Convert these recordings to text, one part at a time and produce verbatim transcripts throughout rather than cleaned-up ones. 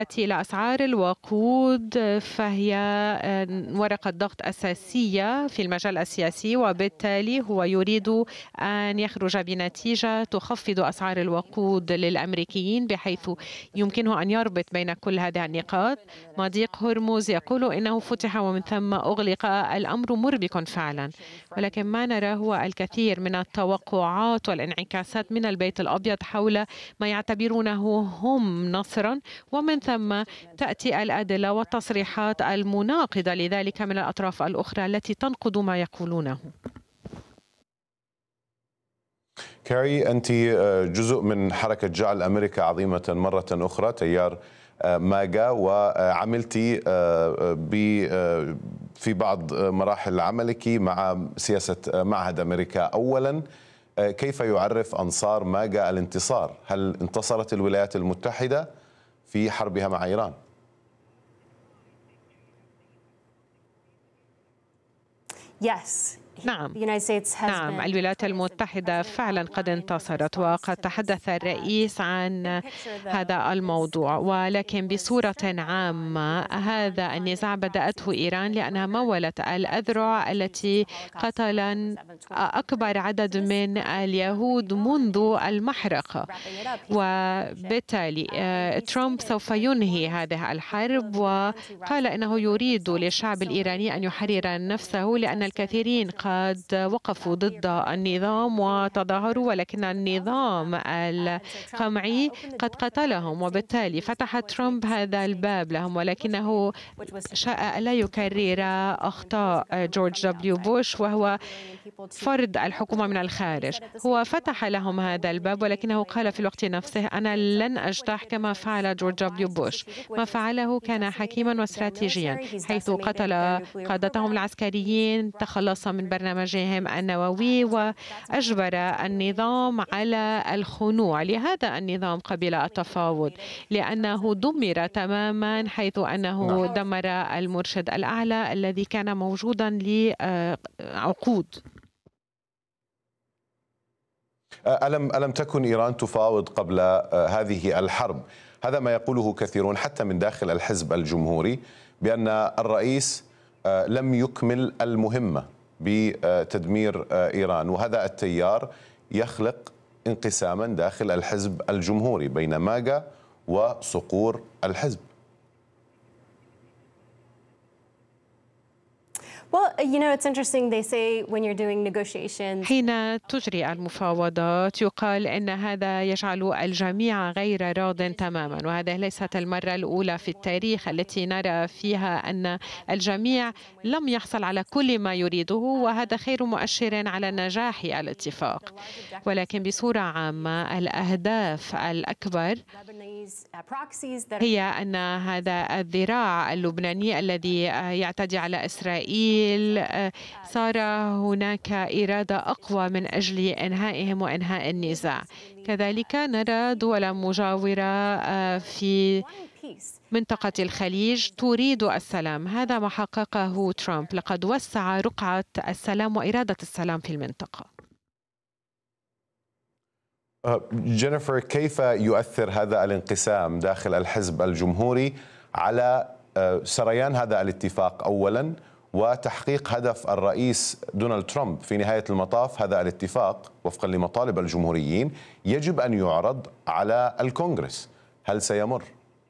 إلى أسعار الوقود فهي ورقة ضغط أساسية في المجال السياسي، وبالتالي هو يريد أن يخرج بنتيجة تخفض أسعار الوقود للأمريكيين بحيث يمكنه أن يربط بين كل هذه النقاط. مضيق هرمز يقول إنه فتح ومن ثم أغلق. الأمر مربك فعلا، ولكن ما نراه هو الكثير من التوقعات والانعكاسات من البيت الأبيض حول ما يعتبرونه هم نصرا، ومن ثم تأتي الأدلة والتصريحات المناقضة لذلك من الأطراف الأخرى التي تنقض ما يقولونه. كاري، أنت جزء من حركة جعل أمريكا عظيمة مرة أخرى، تيار ماجا، وعملت في بعض مراحل عملك مع سياسة معهد أمريكا. أولا، كيف يعرف أنصار ماجا الانتصار؟ هل انتصرت الولايات المتحدة في حربها مع إيران؟ Yes. نعم نعم الولايات المتحدة فعلا قد انتصرت، وقد تحدث الرئيس عن هذا الموضوع، ولكن بصورة عامة هذا النزاع بدأته إيران لأنها مولت الأذرع التي قتل أكبر عدد من اليهود منذ المحرقة، وبالتالي ترامب سوف ينهي هذه الحرب، وقال إنه يريد للشعب الإيراني أن يحرر نفسه لأن الكثيرين قد وقفوا ضد النظام وتظاهروا، ولكن النظام القمعي قد قتلهم، وبالتالي فتح ترامب هذا الباب لهم، ولكنه شاء لا يكرر أخطاء جورج دبليو بوش وهو فرض الحكومة من الخارج. هو فتح لهم هذا الباب، ولكنه قال في الوقت نفسه أنا لن أجتاح كما فعل جورج دبليو بوش. ما فعله كان حكيما واستراتيجيا، حيث قتل قادتهم العسكريين، تخلص من برنامجهم النووي، وأجبر النظام على الخنوع. لهذا النظام قبل التفاوض، لأنه دمر تماما، حيث أنه دمر المرشد الأعلى الذي كان موجودا لعقود. ألم ألم تكن إيران تفاوض قبل هذه الحرب؟ هذا ما يقوله كثيرون حتى من داخل الحزب الجمهوري، بأن الرئيس لم يكمل المهمة بتدمير إيران، وهذا التيار يخلق انقساما داخل الحزب الجمهوري بين ماجا وصقور الحزب. Well, you know, it's interesting. They say when you're doing negotiations. حين تجري المفاوضات يقال أن هذا يجعل الجميع غير راض تماما، وهذه ليست المرة الأولى في التاريخ التي نرى فيها أن الجميع لم يحصل على كل ما يريده، وهذا خير مؤشر على نجاح الاتفاق. ولكن بصورة عامة الأهداف الأكبر هي أن هذا الذراع اللبناني الذي يعتدي على إسرائيل صار هناك إرادة أقوى من أجل إنهائهم وإنهاء النزاع. كذلك نرى دول مجاورة في منطقة الخليج تريد السلام، هذا ما حققه ترامب، لقد وسع رقعة السلام وإرادة السلام في المنطقة. جينيفر، كيف يؤثر هذا الانقسام داخل الحزب الجمهوري على سريان هذا الاتفاق أولا، وتحقيق هدف الرئيس دونالد ترامب؟ في نهاية المطاف هذا الاتفاق وفقا لمطالب الجمهوريين يجب أن يعرض على الكونغرس، هل سيمر؟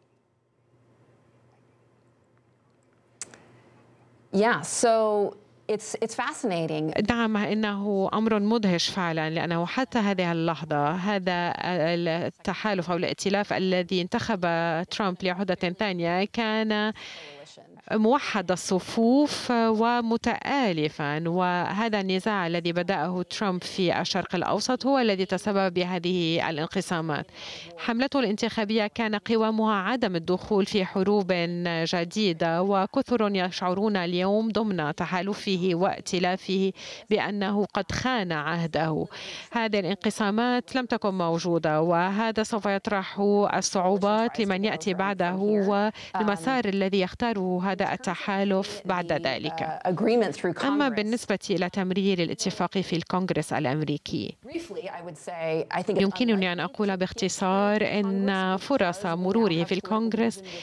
Yeah, so It's, it's fascinating. نعم، إنه أمر مدهش فعلا، لأنه حتى هذه اللحظة هذا التحالف أو الائتلاف الذي انتخب ترامب لعهدة ثانية كان موحد الصفوف ومتآلفا، وهذا النزاع الذي بدأه ترامب في الشرق الأوسط هو الذي تسبب بهذه الانقسامات. حملته الانتخابية كان قوامها عدم الدخول في حروب جديدة، وكثر يشعرون اليوم ضمن تحالفه وائتلافه بأنه قد خان عهده. هذه الانقسامات لم تكن موجودة، وهذا سوف يطرح الصعوبات لمن يأتي بعده والمسار الذي يختاره هذا التحالف بعد ذلك. أما بالنسبة إلى تمرير الاتفاق في الكونغرس الأمريكي، يمكنني أن أقول باختصار أن فرص مروره في الكونغرس